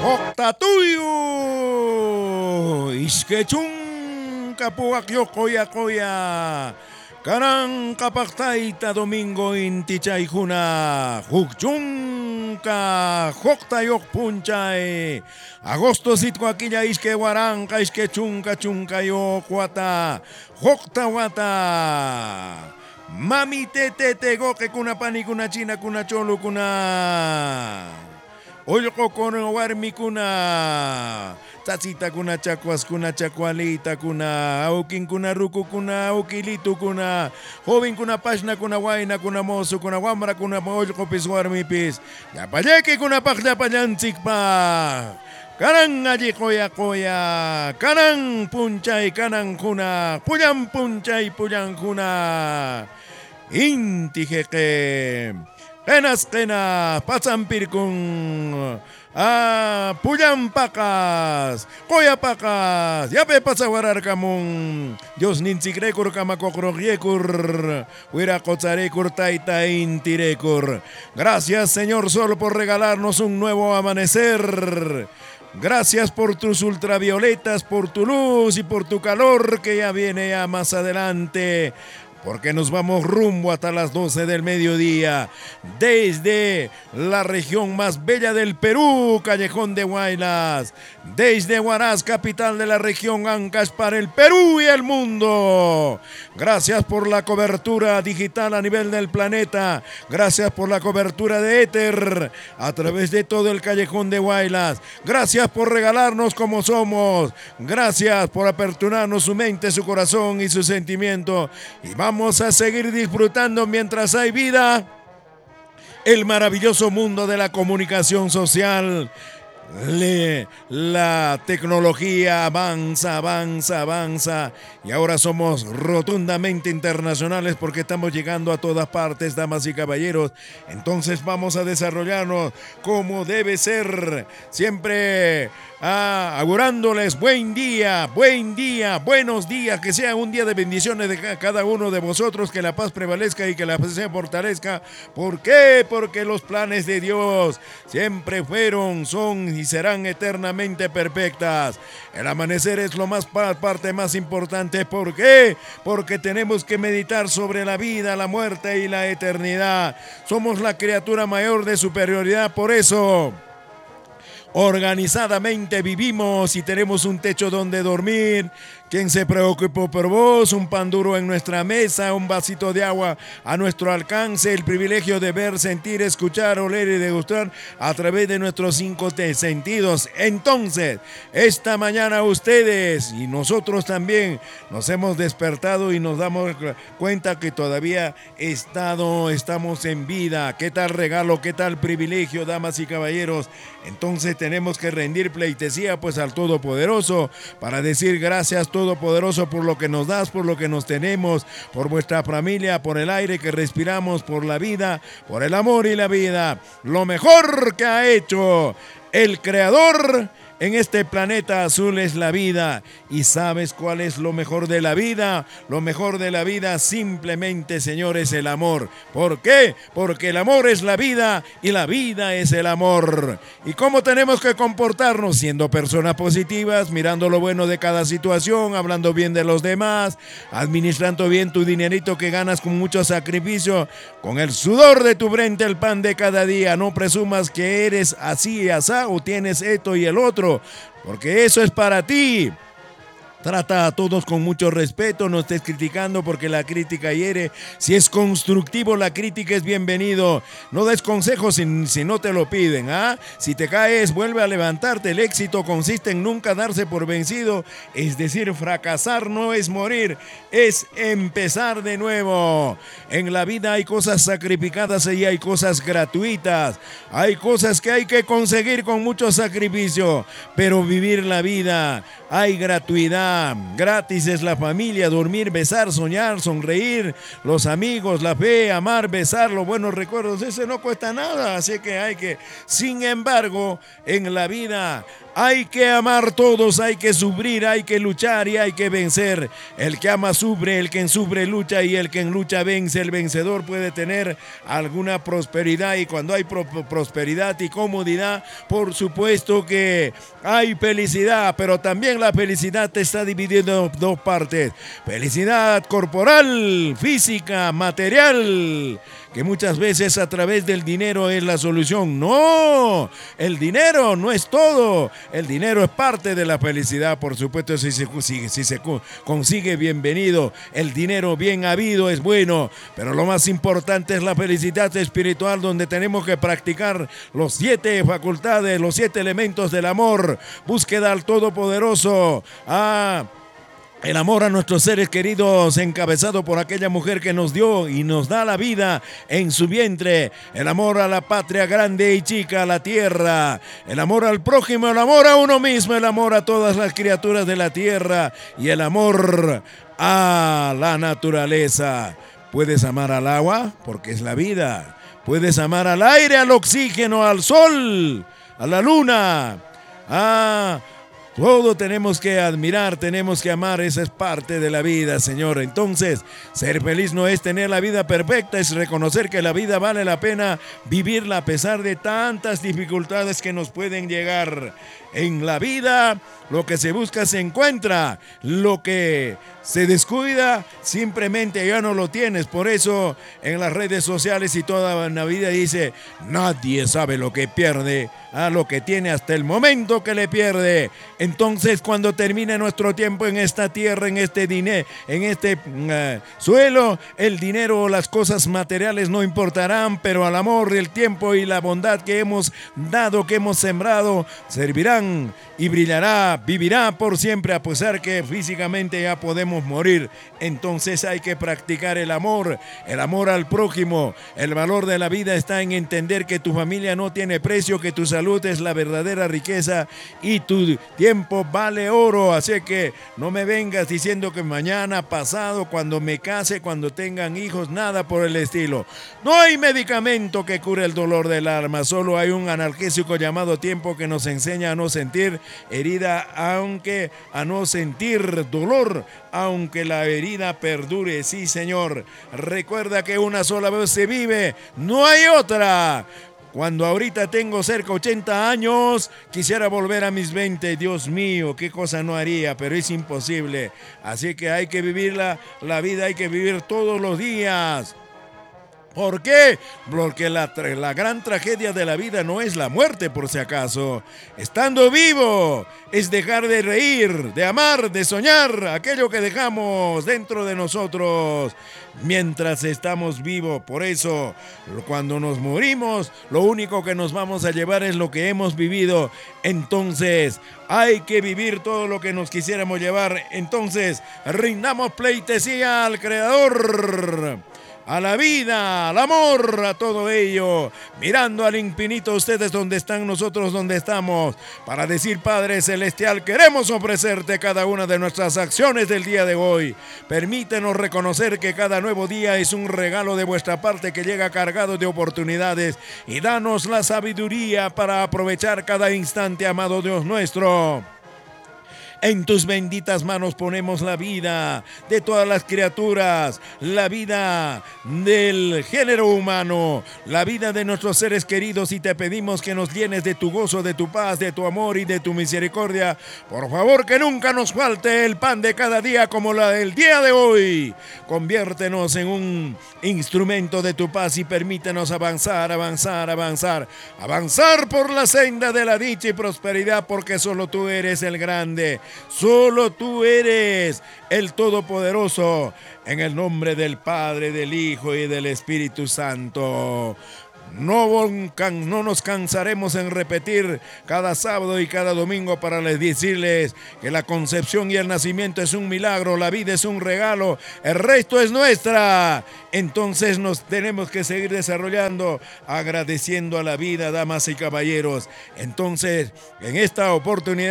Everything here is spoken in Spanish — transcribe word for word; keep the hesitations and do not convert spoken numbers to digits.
Octatuyo Iskechun Kapuakyo Koya Koya Karang Kapaktaita Domingo Inti Chaijuna Hukchunka Hoktayok Punchay Agosto Sitko Aquilla Iske Waranka Iske Chunka Chunka Yo Kuata Hokta Wata Mami Tete Tego que kuna pani kuna china kuna cholo kuna Olloko kono warmi kuna Tatsita kuna chacuas kuna chacualita kuna Aukin kuna ruku kuna Aukilito kuna Joven kuna pashna kuna waina kuna mozo kuna wamra kuna olloko pis warmi pis Yapayeki kuna pakya payanchik pa Kanang aji koya koya Kanang punchay kanang kuna Puyang punchay puyang kuna Inti jeke Kenas kena pasampir kung ah puyang pakas koya pakas yape pasawarar kamung Dios ninsikrekur kamakokroyekur huira kotzarekur taita intirekur. Gracias Señor Sol por regalarnos un nuevo amanecer. Gracias por tus ultravioletas, por tu luz y por tu calor que ya viene ya más adelante. Porque nos vamos rumbo hasta las doce del mediodía, desde la región más bella del Perú, Callejón de Huaylas, desde Huaraz, capital de la región Ancash, para el Perú y el mundo. Gracias por la cobertura digital a nivel del planeta, gracias por la cobertura de éter a través de todo el Callejón de Huaylas, gracias por regalarnos como somos, gracias por aperturarnos su mente, su corazón y su sentimiento. Y vamos Vamos a seguir disfrutando mientras hay vida el maravilloso mundo de la comunicación social. Le, la tecnología avanza, avanza, avanza y ahora somos rotundamente internacionales porque estamos llegando a todas partes, damas y caballeros. Entonces vamos a desarrollarnos como debe ser, siempre ah, augurándoles buen día, buen día, buenos días, que sea un día de bendiciones de cada uno de vosotros, que la paz prevalezca y que la paz se fortalezca. ¿Por qué? Porque los planes de Dios siempre fueron, son y serán eternamente perfectas. El amanecer es lo más parte más importante. ¿Por qué? Porque tenemos que meditar sobre la vida, la muerte y la eternidad. Somos la criatura mayor de superioridad, por eso organizadamente vivimos y tenemos un techo donde dormir. Quien se preocupó por vos, un pan duro en nuestra mesa, un vasito de agua a nuestro alcance, el privilegio de ver, sentir, escuchar, oler y degustar a través de nuestros cinco sentidos. Entonces, esta mañana ustedes y nosotros también nos hemos despertado y nos damos cuenta que todavía estado, estamos en vida. ¿Qué tal regalo, qué tal privilegio, damas y caballeros? Entonces tenemos que rendir pleitesía pues al Todopoderoso para decir gracias Todopoderoso por lo que nos das, por lo que nos tenemos, por vuestra familia, por el aire que respiramos, por la vida, por el amor y la vida. Lo mejor que ha hecho el Creador en este planeta azul es la vida. ¿Y sabes cuál es lo mejor de la vida? Lo mejor de la vida simplemente, señor, es el amor. ¿Por qué? Porque el amor es la vida y la vida es el amor. ¿Y cómo tenemos que comportarnos? Siendo personas positivas, mirando lo bueno de cada situación, hablando bien de los demás, administrando bien tu dinerito que ganas con mucho sacrificio, con el sudor de tu frente, el pan de cada día. No presumas que eres así y asá o tienes esto y el otro, porque eso es para ti. Trata a todos con mucho respeto, no estés criticando porque la crítica hiere. Si es constructivo, la crítica es bienvenido. No des consejos si, si no te lo piden, ¿ah? Si te caes, vuelve a levantarte. El éxito consiste en nunca darse por vencido, es decir, fracasar no es morir, es empezar de nuevo. En la vida hay cosas sacrificadas y hay cosas gratuitas. Hay cosas que hay que conseguir con mucho sacrificio, pero vivir la vida hay gratuidad. Gratis es la familia, dormir, besar, soñar, sonreír, los amigos, la fe, amar, besar, los buenos recuerdos. Ese no cuesta nada, así que hay que, sin embargo, en la vida Hay que amar todos, hay que sufrir, hay que luchar y hay que vencer. El que ama sufre, el que sufre lucha y el que en lucha vence. El vencedor puede tener alguna prosperidad y cuando hay pro prosperidad y comodidad, por supuesto que hay felicidad, pero también la felicidad está dividida en dos partes. Felicidad corporal, física, material, que muchas veces a través del dinero es la solución. No, el dinero no es todo. El dinero es parte de la felicidad, por supuesto, si se, si, si se consigue, bienvenido. El dinero bien habido es bueno, pero lo más importante es la felicidad espiritual, donde tenemos que practicar los siete facultades, los siete elementos del amor. Búsqueda al Todopoderoso. Ah, el amor a nuestros seres queridos, encabezado por aquella mujer que nos dio y nos da la vida en su vientre. El amor a la patria grande y chica, a la tierra. El amor al prójimo, el amor a uno mismo, el amor a todas las criaturas de la tierra y el amor a la naturaleza. Puedes amar al agua porque es la vida. Puedes amar al aire, al oxígeno, al sol, a la luna. Ah, todo tenemos que admirar, tenemos que amar, esa es parte de la vida, Señor. Entonces, ser feliz no es tener la vida perfecta, es reconocer que la vida vale la pena vivirla a pesar de tantas dificultades que nos pueden llegar. En la vida, lo que se busca se encuentra, lo que se descuida simplemente ya no lo tienes. Por eso en las redes sociales y toda la vida dice, nadie sabe lo que pierde, a lo que tiene hasta el momento que le pierde. Entonces, cuando termine nuestro tiempo en esta tierra, en este dinero, en este uh, suelo, el dinero o las cosas materiales no importarán, pero al amor, el tiempo y la bondad que hemos dado, que hemos sembrado, servirán y brillará, vivirá por siempre, a pesar que físicamente ya podemos morir. Entonces hay que practicar el amor, el amor al prójimo. El valor de la vida está en entender que tu familia no tiene precio, que tu salud es la verdadera riqueza y tu tiempo vale oro. Así que no me vengas diciendo que mañana, pasado, cuando me case, cuando tengan hijos, nada por el estilo. No hay medicamento que cure el dolor del alma, solo hay un analgésico llamado tiempo que nos enseña a no sentir herida, aunque a no sentir dolor, aunque la herida perdure. Sí, Señor, recuerda que una sola vez se vive, no hay otra. Cuando ahorita tengo cerca ochenta años, quisiera volver a mis veinte. Dios mío, qué cosa no haría, pero es imposible. Así que hay que vivirla, la vida hay que vivir todos los días. ¿Por qué? Porque la, la gran tragedia de la vida no es la muerte, por si acaso. Estando vivo es dejar de reír, de amar, de soñar aquello que dejamos dentro de nosotros mientras estamos vivos. Por eso, cuando nos morimos, lo único que nos vamos a llevar es lo que hemos vivido. Entonces, hay que vivir todo lo que nos quisiéramos llevar. Entonces, rindamos pleitesía al Creador, a la vida, al amor, a todo ello, mirando al infinito, ustedes donde están, nosotros donde estamos, para decir, Padre Celestial, queremos ofrecerte cada una de nuestras acciones del día de hoy. Permítenos reconocer que cada nuevo día es un regalo de vuestra parte que llega cargado de oportunidades, y danos la sabiduría para aprovechar cada instante, amado Dios nuestro. En tus benditas manos ponemos la vida de todas las criaturas, la vida del género humano, la vida de nuestros seres queridos, y te pedimos que nos llenes de tu gozo, de tu paz, de tu amor y de tu misericordia. Por favor, que nunca nos falte el pan de cada día como la del día de hoy. Conviértenos en un instrumento de tu paz y permítenos avanzar, avanzar, avanzar, avanzar por la senda de la dicha y prosperidad, porque solo tú eres el grande. Solo tú eres el Todopoderoso, en el nombre del Padre, del Hijo y del Espíritu Santo. No, no nos cansaremos en repetir cada sábado y cada domingo para decirles que la concepción y el nacimiento es un milagro, la vida es un regalo, el resto es nuestra. Entonces nos tenemos que seguir desarrollando, agradeciendo a la vida, damas y caballeros. Entonces, en esta oportunidad